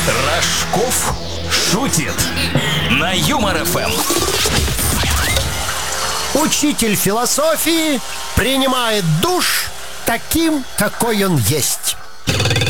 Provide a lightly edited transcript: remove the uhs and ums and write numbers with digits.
Рожков шутит на Юмор ФМ. Учитель философии принимает душ таким, какой он есть.